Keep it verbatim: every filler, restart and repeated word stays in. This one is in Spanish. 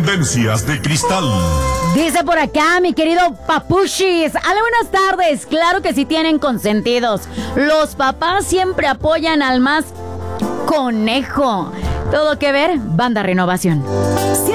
Tendencias de Cristal. Dice por acá mi querido Papuchis. Hola, buenas tardes. Claro que sí tienen consentidos. Los papás siempre apoyan al más conejo. Todo que ver, Banda Renovación.